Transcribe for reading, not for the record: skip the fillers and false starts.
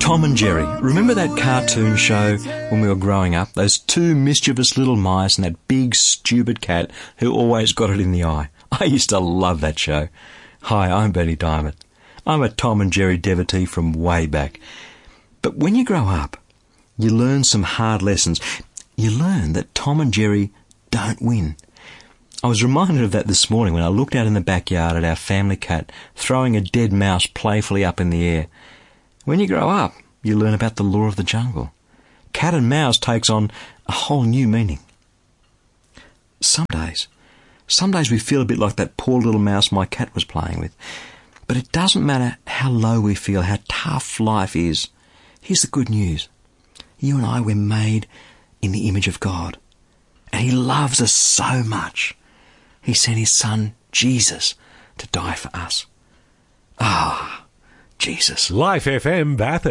Tom and Jerry. Remember that cartoon show when we were growing up? Those two mischievous little mice and that big stupid cat who always got it in the eye. I used to love that show. Hi, I'm Benny Diamond. I'm a Tom and Jerry devotee from way back. But when you grow up, you learn some hard lessons. You learn that Tom and Jerry don't win. I was reminded of that this morning when I looked out in the backyard at our family cat throwing a dead mouse playfully up in the air. When you grow up, you learn about the law of the jungle. Cat and mouse takes on a whole new meaning. Some days we feel a bit like that poor little mouse my cat was playing with. But it doesn't matter how low we feel, how tough life is. Here's the good news. You and I were made in the image of God. And He loves us so much. He sent His Son, Jesus, to die for us. Jesus. Life FM Bathurst.